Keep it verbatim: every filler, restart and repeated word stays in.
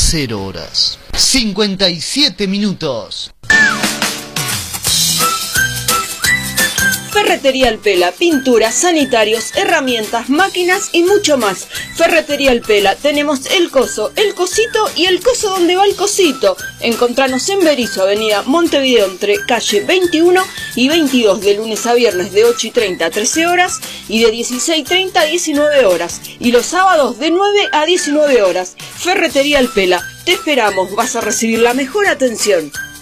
cero horas, cincuenta y siete minutos. Ferretería El Pela, pinturas, sanitarios, herramientas, máquinas y mucho más. Ferretería El Pela, tenemos el coso, el cosito y el coso donde va el cosito. Encontranos en Berizo, avenida Montevideo, entre calle veintiuno y veintidós, de lunes a viernes de ocho y treinta a trece horas y de dieciséis y treinta a diecinueve horas. Y los sábados de nueve a diecinueve horas. Ferretería El Pela, te esperamos, vas a recibir la mejor atención.